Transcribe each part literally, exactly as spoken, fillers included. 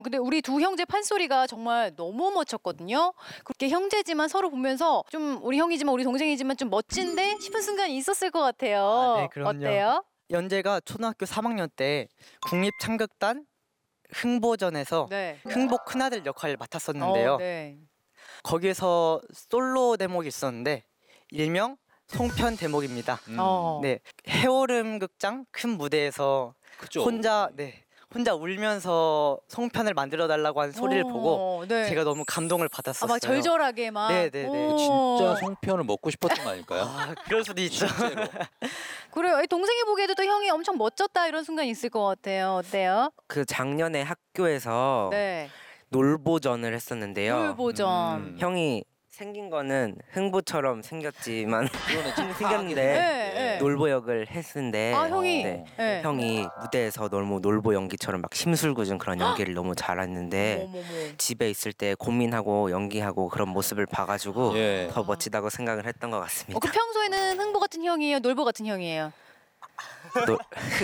근데 우리 두 형제 판소리가 정말 너무 멋졌거든요. 그렇게 형제지만 서로 보면서 좀 우리 형이지만 우리 동생이지만 좀 멋진데 싶은 순간이 있었을 것 같아요. 아, 네, 그럼요. 어때요? 연재가 초등학교 삼 학년 때 국립창극단 흥보전에서 네. 흥보 큰아들 역할을 맡았었는데요. 어, 네. 거기에서 솔로 대목이 있었는데 일명 송편 대목입니다. 음. 어. 네, 해오름 극장 큰 무대에서 그죠. 혼자 네 혼자 울면서 송편을 만들어 달라고 하는 소리를 어, 보고 네. 제가 너무 감동을 아, 받았었어요. 막 절절하게 막. 네, 네, 네. 오. 진짜 송편을 먹고 싶었던 거 아닐까요? 아, 그럴 수도 있죠. 실제로. 그래요. 이 동생이 보기에도 또 형이 엄청 멋졌다 이런 순간 있을 것 같아요. 어때요? 그 작년에 학교에서 네. 놀보전을 했었는데요. 놀보전. 음. 형이 생긴 거는 흥보처럼 생겼지만 그거는 좀 생겼는데 네, 네. 놀보 역을 했는데 아, 형이. 네. 네. 형이 무대에서 너무 놀보 연기처럼 막 심술궂은 그런 연기를 너무 잘했는데 어머머머. 집에 있을 때 고민하고 연기하고 그런 모습을 봐가지고 예. 더 멋지다고 생각을 했던 것 어, 같습니다. 그 평소에는 흥보 같은 형이에요? 놀보 같은 형이에요? 놀-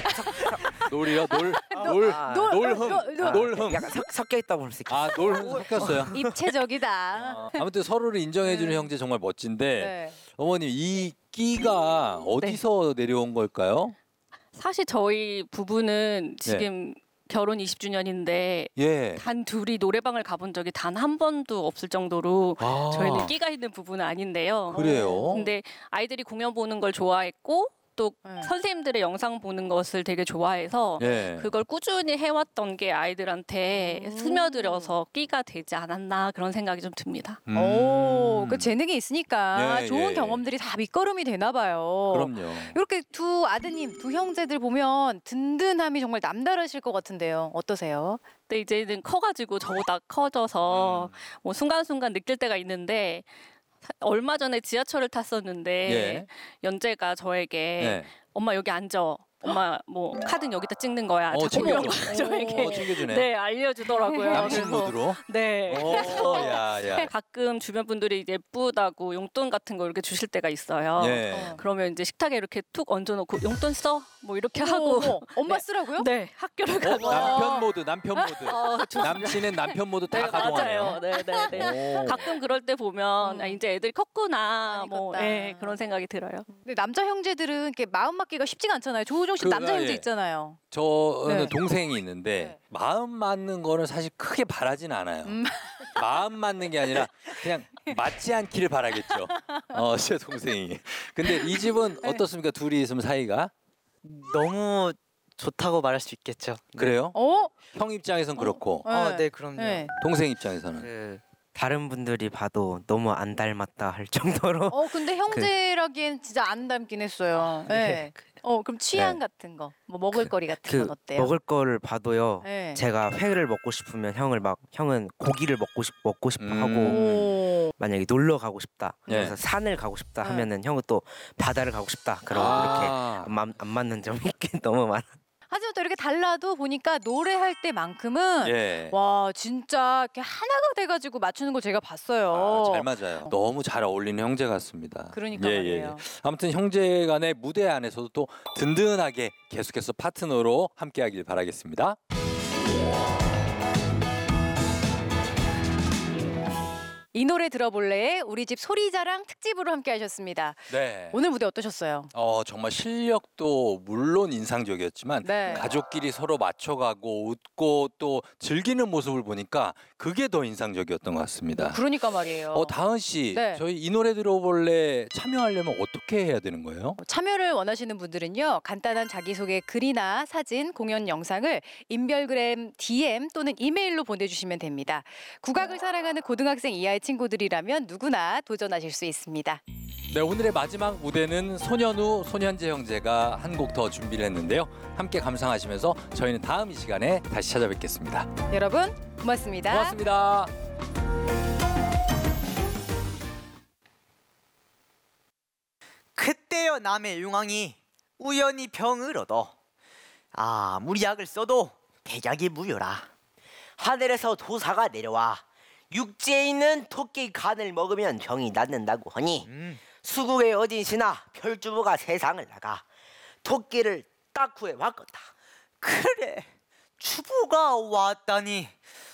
놀이요? 놀? 놀? 아, 놀- 놀흠. 놀- 놀- 놀흠. 약간 섞, 섞여 있다고 볼 수 있겠어요. 아, 놀흠 섞였어요. 입체적이다. 어, 아무튼 서로를 인정해주는 형제 정말 멋진데 네. 어머님 이 끼가 어디서 내려온 걸까요? 사실 저희 부부는 지금 결혼 이십 주년인데 예. 단 둘이 노래방을 가본 적이 단 한 번도 없을 정도로 아, 저희는 끼가 있는 부부는 아닌데요. 그래요? 근데 아이들이 공연 보는 걸 좋아했고 또 네. 선생님들의 영상 보는 것을 되게 좋아해서 예. 그걸 꾸준히 해왔던 게 아이들한테 음. 스며들어서 끼가 되지 않았나 그런 생각이 좀 듭니다. 음. 오, 그 재능이 있으니까 예, 좋은 예. 경험들이 다 밑거름이 되나 봐요. 그럼요. 이렇게 두 아드님, 두 형제들 보면 든든함이 정말 남다르실 것 같은데요. 어떠세요? 근데 이제는 커가지고 저보다 커져서 음. 뭐 순간순간 느낄 때가 있는데 사- 얼마 전에 지하철을 탔었는데 예. 연재가 저에게 예. 엄마 여기 앉아. 엄마 뭐 카드는 여기다 찍는 거야. 어, 자꾸 이런 거 챙겨줘. 저에게 어, 챙겨주네. 네 알려주더라고요. 남친 그래서 모드로. 네. 오, 야, 야. 가끔 주변 분들이 예쁘다고 용돈 같은 거 이렇게 주실 때가 있어요. 예. 어. 그러면 이제 식탁에 이렇게 툭 얹어놓고 용돈 써? 뭐 이렇게 어머, 하고 어머, 엄마 네. 쓰라고요? 네 학교를 어, 가고 남편 모드, 남편 모드. 어, 좋습니다. 남친은 남편 모드 다 네, 가동하네요. 맞아요. 네, 네, 네. 오. 가끔 그럴 때 보면 음. 아, 이제 애들이 컸구나. 많이 뭐 컸다. 예, 그런 생각이 들어요. 근데 남자 형제들은 이렇게 마음 맞기가 쉽지가 않잖아요. 조우종 씨 그, 남자 아, 형제 예. 있잖아요. 저는 네. 동생이 있는데 네. 마음 맞는 거는 사실 크게 바라진 않아요. 음. 마음 맞는 게 아니라 그냥 맞지 않기를 바라겠죠. 어, 제 동생이. 근데 이 집은 네. 어떻습니까? 둘이 있으면 사이가? 너무 좋다고 말할 수 있겠죠. 네. 그래요? 어? 형 입장에선 그렇고 어, 네, 그럼요. 네. 동생 입장에서는. 그 다른 분들이 봐도 너무 안 닮았다 할 정도로 어, 근데 형제라기엔 진짜 안 닮긴 했어요. 네. 어, 그럼 취향 네. 같은 거, 뭐 먹을거리 같은 그 건 어때요? 먹을 거를 봐도요. 네. 제가 회를 먹고 싶으면 형을 막 형은 고기를 먹고 싶 먹고 싶어 음. 하고 오. 만약에 놀러 가고 싶다. 네. 그래서 산을 가고 싶다 네. 하면은 형은 또 바다를 가고 싶다. 그럼 이렇게 아. 안, 맞- 안 맞는 점이 있긴 너무 많아. 하지만 또 이렇게 달라도 보니까 노래할 때만큼은 예. 와 진짜 이렇게 하나가 돼가지고 맞추는 걸 제가 봤어요. 아, 잘 맞아요. 너무 잘 어울리는 형제 같습니다. 그러니까 말이에요. 아무튼 형제 간의 무대 안에서도 또 든든하게 계속해서 파트너로 함께하길 바라겠습니다. 이 노래 들어볼래? 우리 집 소리자랑 특집으로 함께 하셨습니다. 네. 오늘 무대 어떠셨어요? 어, 정말 실력도 물론 인상적이었지만 네. 가족끼리 서로 맞춰가고 웃고 또 즐기는 모습을 보니까 그게 더 인상적이었던 것 같습니다. 그러니까 말이에요. 어, 다은 씨, 네. 저희 이 노래 들어볼래 참여하려면 어떻게 해야 되는 거예요? 참여를 원하시는 분들은요. 간단한 자기소개 글이나 사진, 공연 영상을 인별그램 디엠 또는 이메일로 보내주시면 됩니다. 국악을 사랑하는 고등학생 이하의 친구들이라면 누구나 도전하실 수 있습니다. 네, 오늘의 마지막 무대는 소년우, 소년재 형제가 한 곡 더 준비를 했는데요. 함께 감상하시면서 저희는 다음 이 시간에 다시 찾아뵙겠습니다. 여러분 고맙습니다. 고맙습니다. 그때여 남의 용왕이 우연히 병을 얻어 아무리 약을 써도 백약이 무효라. 하늘에서 도사가 내려와 육지에 있는 토끼 간을 먹으면 병이 낫는다고 하니 음. 수국의 어딘시나 별주부가 세상을 나가 토끼를 딱 구해 왔겠다. 그래, 주부가 왔다니